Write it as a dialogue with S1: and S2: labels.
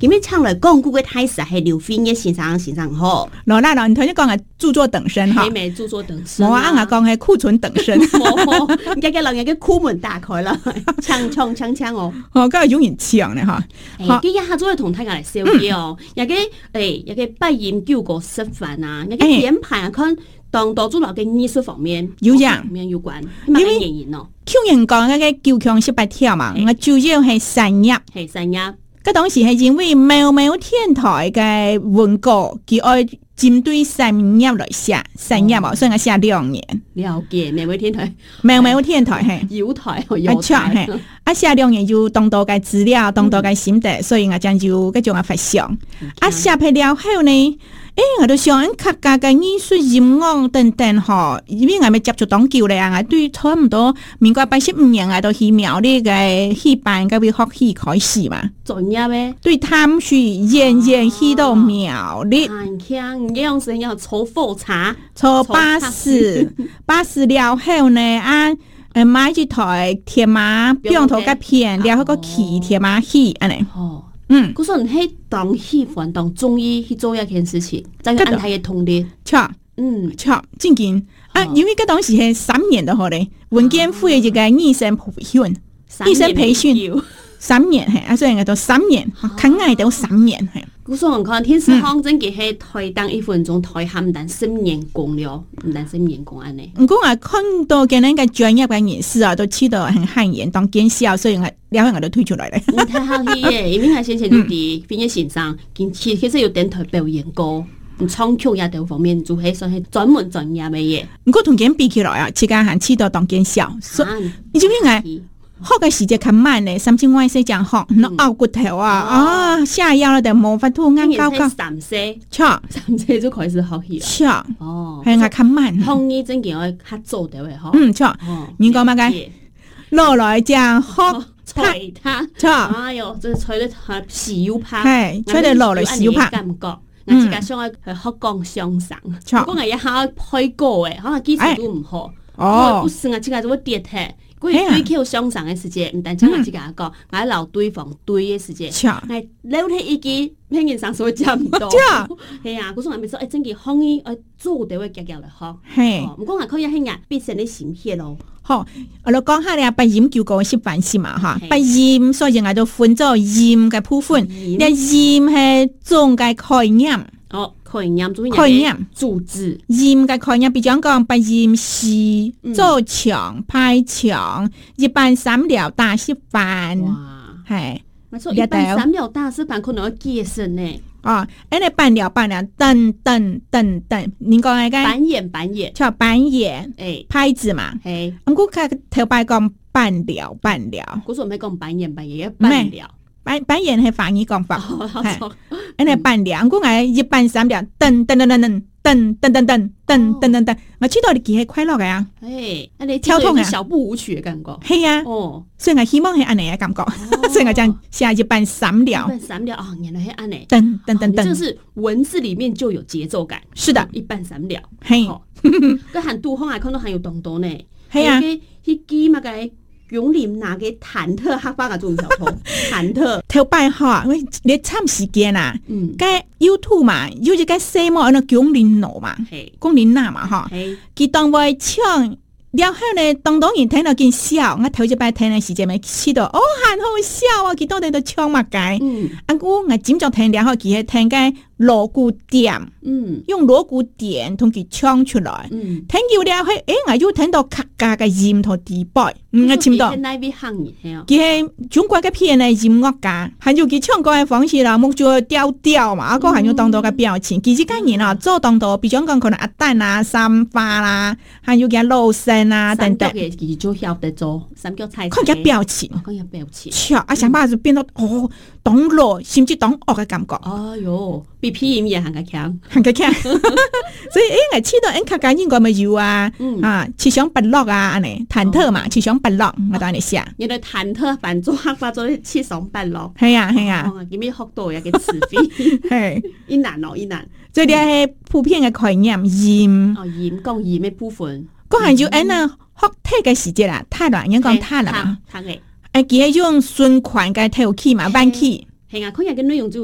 S1: 今日唱了讲古嘅台词系刘飞嘅先生好。
S2: 罗那你头先讲嘅著作等身哈，
S1: 没著作等身。
S2: 我啱啱講係庫存等身。
S1: 而家嘅人嘅庫門打開啦，槍哦。
S2: 哦，咁係永遠搶咧嚇。
S1: 佢一下子會同大家嚟笑嘅哦，有嘅百厭救國示範啊，有嘅編排啊，看當主流嘅藝術方面有關，因為演員咯。
S2: 叫人講嗰個九腔十八調嘛，我主要係三葉。
S1: 係三葉。
S2: 嗰當時係因為冇天台嘅文稿，佢愛針對三葉來寫，三葉嘛，所以我寫2年。
S1: 了解，冇天台，
S2: 冇天台係
S1: 有台，
S2: 係啊，寫2年就當多嘅資料，當多嘅心得，所以我將就嗰種嘅發想。啊，寫批了後呢？我都想客家嘅藝術音樂等等嗬，因為我咪接觸當久咧啊，對差唔多民國85年啊，都去苗栗嘅戲班嗰邊學戲開始嘛。
S1: 專業咩？
S2: 對，探去演去到苗栗。
S1: 聽你用聲要抽火茶，
S2: 抽80了後呢啊，買一台鐵馬標頭嘅片，然後個ขี่鐵馬戲安尼。
S1: 嗰陣喺當戲環當中醫去做一件事情，真係安排嘅通列。
S2: 錯，正經啊，因為嗰當時係3年的好咧，文建府嘅一個醫生培訓3年係，所以我都3年，肯捱到3年係。
S1: 嗰陣我看天使行真嘅係台當1分鐘台喊但10年功了，唔但10年功安尼。
S2: 唔過我看到嘅那個專業嘅人士啊，都去到很汗顏當見笑，所以我了解我都推出來咧。
S1: 太好戲嘅，因為我先前就啲畢業先生，其實有電台表演過，唱曲也都方面做起上係專門專業嘅嘢。
S2: 唔過同佢比起來啊，時間還去到當見笑，所以因為我。學嘅時間較慢咧，甚至我係講學，那拗骨頭啊，下腰了就冇法度啱高高。
S1: 3歲，
S2: 錯
S1: 3歲就開始學戲
S2: 啦。錯，係我較慢。
S1: 學藝真嘅我較早啲嘅嗬。
S2: 錯。你講乜嘅？落來講學
S1: 吹他。
S2: 錯。
S1: 哎呦，真係吹得係小拍。
S2: 係，吹得落來小拍。
S1: 感覺，我自己想去學講相聲。錯。講係一下開歌嘅，可能技術都唔好。哦。不是我自己就會跌嘅。對口相聲嘅時節，唔但將我自己講，我喺留對方對嘅時節，係留睇意見，聽見上所講唔到。係啊，嗰種係咪說誒，真嘅可以做到嘅夾夾嚟學？係，唔講係可以輕人變成你閃血咯。
S2: 好，我哋講下你八音叫過習慣先嘛嚇，八音所以我就分咗音嘅部分，你音係總嘅概念。
S1: 概念組織
S2: 音嘅概念，比如講八音是做場、派場、一般3條大師範，係。
S1: 沒錯，一般3條大師範可能要結成呢。
S2: 哦，誒，半條，等，你講係嘅
S1: 扮演，
S2: 錯扮演，拍子嘛，係。我估佢頭擺講半條，
S1: 嗰時唔係講扮演，半條。
S2: 扮演係反義講法，係，你扮兩個係一般3條，等，我知道你幾係快樂嘅啊，
S1: 你跳動嘅小步舞曲嘅感覺，
S2: 係啊，所以我希望係安尼嘅感覺，所以我將寫一般3條，
S1: 原來係安尼，
S2: 等，
S1: 就是文字裡面就有節奏感，
S2: 是的，
S1: 一般3條，
S2: 係，
S1: 個韓杜風啊，可能還有動動呢，
S2: 係啊，
S1: 佢記乜嘅。用臉拿嘅忐忑黑花嘅做唔小通，忐忑
S2: 頭擺嚇，你參時間啊，該 YouTube 嘛，有一個細幕那講臉腦嘛，講臉哪嘛嚇，佢當為唱，然後呢，當人聽到見笑，我頭一擺聽嘅時間咪知道，哦，很好笑啊，佢當地都唱乜嘅，我尖咗聽，然後佢係聽嘅鑼鼓點，用鑼鼓點同佢唱出來，聽到了係，我要聽到客家嘅音同底擺，我聽到，佢係中國嘅片嘅音樂家，還有佢唱歌嘅方式啦，木做調嘛，個還有當到嘅表情，其實間人啊做當到，比如講可能阿蛋啊、三花啦，還有嘅老生啊等等，
S1: 佢做曉得做三腳菜，
S2: 看佢表情，錯，啊想把就變到當落甚至當惡嘅感覺，
S1: 哎呦，比皮音也行個強，
S2: 所以我知道客家應該咪有啊，七上八落啊，安尼忐忑嘛，七上八落，我當你寫，
S1: 原來忐忑扮做黑化做七上八落，
S2: 係啊，
S1: 咁樣學到有個詞彙，係，一難，
S2: 所以你係普遍嘅概念，音
S1: 講音嘅部分，
S2: 嗰係要學睇嘅時節啦，太難，應該講太難嘛，佢係用順款嘅頭起嘛，彎起，
S1: 係啊，佢有個內容就